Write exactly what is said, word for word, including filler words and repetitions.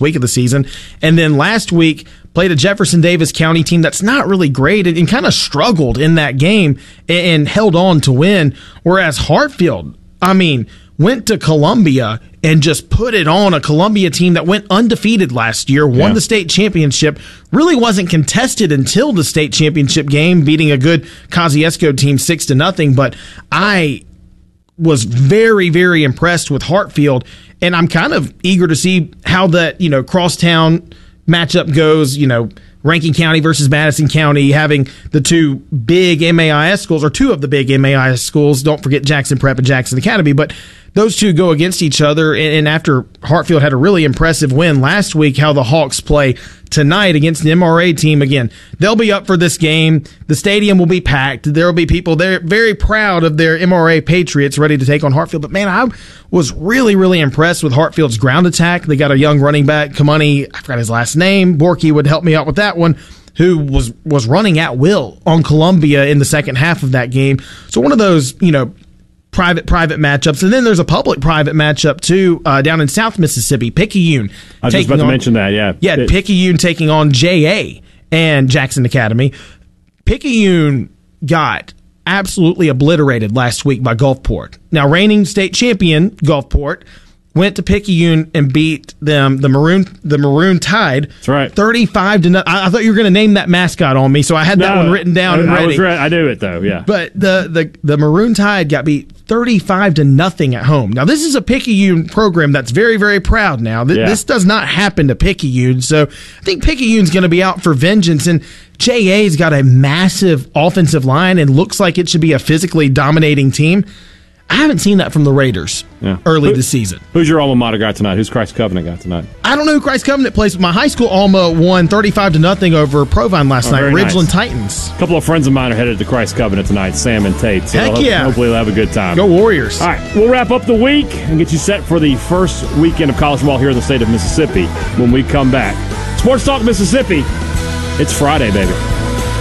week of the season. And then last week, played a Jefferson Davis County team that's not really great and, and kind of struggled in that game and, and held on to win. Whereas Hartfield, I mean, went to Columbia and just put it on a Columbia team that went undefeated last year, won yeah. the state championship, really wasn't contested until the state championship game, beating a good Kosciuszko team six to nothing. But I was very, very impressed with Hartfield, and I'm kind of eager to see how that, you know, crosstown matchup goes, you know, Rankin County versus Madison County, having the two big M A I S schools, or two of the big M A I S schools. Don't forget Jackson Prep and Jackson Academy, but those two go against each other. And after Hartfield had a really impressive win last week, how the Hawks play tonight against the M R A team. Again, they'll be up for this game. The stadium will be packed. There will be people there very proud of their M R A Patriots ready to take on Hartfield. But, man, I was really, really impressed with Hartfield's ground attack. They got a young running back, Kamani, I forgot his last name. Borky would help me out with that one, who was, was running at will on Columbia in the second half of that game. So one of those, you know, private private matchups. And then there's a public private matchup too uh, down in South Mississippi. Picayune. I was just about to on, mention that, yeah. Yeah, it, Picayune taking on J A and Jackson Academy. Picayune got absolutely obliterated last week by Gulfport. Now, reigning state champion Gulfport went to Picayune and beat them, the Maroon the Maroon Tide. That's right. thirty-five to nothing. I, I thought you were going to name that mascot on me, so I had that no, one written down I, and ready. I, was re- I knew it, though, yeah. But the, the, the Maroon Tide got beat thirty-five to nothing at home. Now, this is a Picayune program that's very, very proud now. Th- yeah. This does not happen to Picayune, so I think Picayune's going to be out for vengeance. And J A's got a massive offensive line and looks like it should be a physically dominating team. I haven't seen that from the Raiders yeah. early Who, this season. Who's your alma mater got tonight? Who's Christ Covenant got tonight? I don't know who Christ Covenant plays, but my high school Alma won thirty-five to nothing over Provine last oh, night. Ridgeland nice. Titans. A couple of friends of mine are headed to Christ Covenant tonight, Sam and Tate. So Heck hope, yeah. hopefully they'll have a good time. Go Warriors. All right, we'll wrap up the week and get you set for the first weekend of college ball here in the state of Mississippi when we come back. Sports Talk Mississippi. It's Friday, baby.